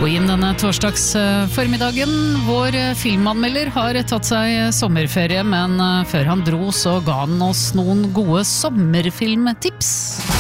Og inn denne torsdags formiddagen, vår filmanmelder har tatt seg sommerferie, men før han dro så ga han oss noen gode sommerfilmtips.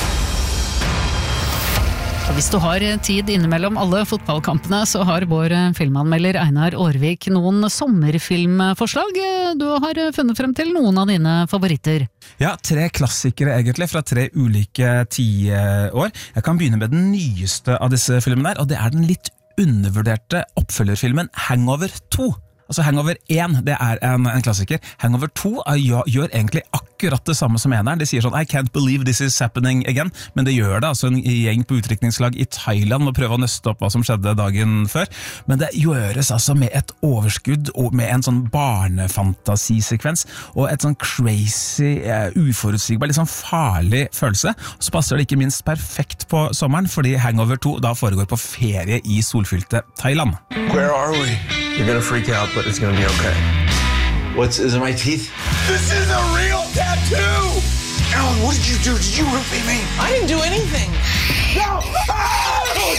Og hvis du har tid innimellom alle fotballkampene, så har vår filmanmelder Einar Aarvik noen sommerfilmforslag. Du har funnet frem til noen av dine favoritter. Ja, 3 klassikere egentlig, fra 3 ulike tiår. Jeg kan begynne med den nyeste av disse filmene der, og det er den litt undervurderte oppfølgerfilmen Hangover 2. Altså Hangover 1, det er en klassiker. Hangover 2 gjør egentlig akkurat det samme som eneren. De sier sånn, I can't believe this is happening again, men det gjør det. Altså en gjeng på utdrikningslag i Thailand må prøve å nøste opp hva som skjedde dagen før. Men det gjøres altså med et overskudd og med en sånn barnefantasisekvens og et sånn crazy, uforutsigbar, litt sånn farlig følelse. Og så passer det ikke minst perfekt på sommeren, fordi Hangover 2 da foregår på ferie i solfylte Thailand. Where are we? You're gonna freak out, but it's gonna be okay. Is it my teeth? This is a real tattoo! Alan, what did you do? Did you roofie me? I didn't do anything. No! Oh,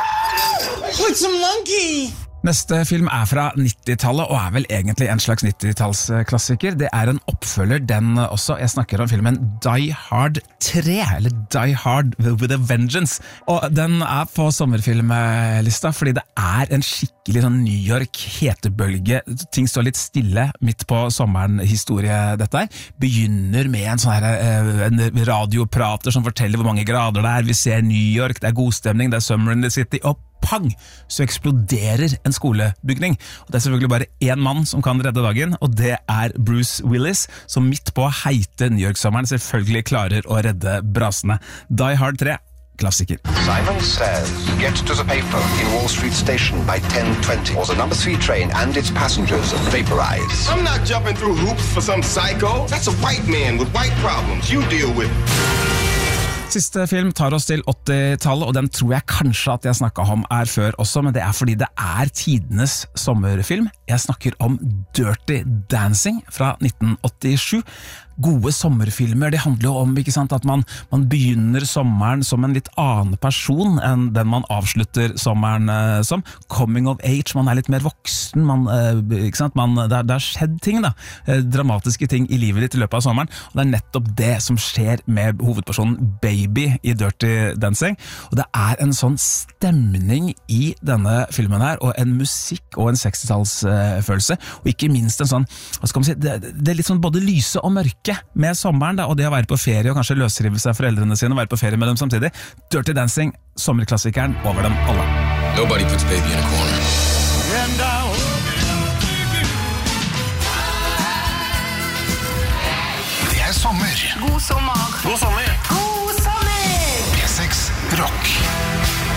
jeez! With some monkey! Neste film er fra 90-tallet, og er vel egentlig en slags 90-tallsklassiker. Det er en oppfølger, den også. Jeg snakker om filmen Die Hard 3, eller Die Hard with a Vengeance. Og den er på sommerfilmlista, fordi det er en skikkelig sånn New York hetebølge. Ting står litt stille midt på sommeren historie, dette her. Begynner med en sånn her, en radioprater som forteller hvor mange grader det er. Vi ser New York, det er god stemning, det er Summer in the City, og pang, så eksploderer en skolebygning. Og det er selvfølgelig bare en mann som kan redde dagen, og det er Bruce Willis, som midt på heite New York-sommeren selvfølgelig klarer å redde brasene. Die Hard 3, klassiker. Simon says, get to the payphone in Wall Street Station by 10:20, or the number 3 train and its passengers vaporize. I'm not jumping through hoops for some psycho. That's a white man with white problems. You deal with it. Siste film tar oss til 80-tallet, og den tror jeg kanskje at jeg snakket om før også, men det er fordi det er tidenes sommerfilm. Jeg snakker om Dirty Dancing fra 1987. Gode sommerfilmer, det handler jo om, ikke sant, at man begynner sommeren som en litt annen person enn den man avslutter sommeren som. Coming of age, man er litt mer voksen, ikke sant, det har skjedd ting da, dramatiske ting i livet ditt i løpet av sommeren, og det er nettopp det som skjer med hovedpersonen Baby i Dirty Dancing, og det er en sånn stemning i denne filmen her, og en musikk og en 60-tallsfølelse, og ikke minst en sånn, hva skal man si, det er litt sånn både lyse og mørke med sommeren da, og det å være på ferie og kanskje løsrive seg foreldrene sine og være på ferie med dem samtidig. Dirty Dancing, sommerklassikeren over dem alle. Nobody puts baby in a corner. Det er sommer. God sommer. God sommer.